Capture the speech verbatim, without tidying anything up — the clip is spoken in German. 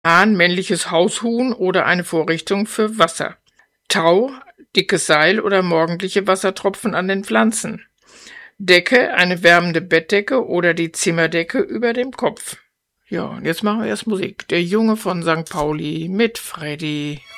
Hahn, männliches Haushuhn oder eine Vorrichtung für Wasser. Tau, dickes Seil oder morgendliche Wassertropfen an den Pflanzen. Decke, eine wärmende Bettdecke oder die Zimmerdecke über dem Kopf. Ja, und jetzt machen wir erst Musik. Der Junge von Sankt Pauli mit Freddy.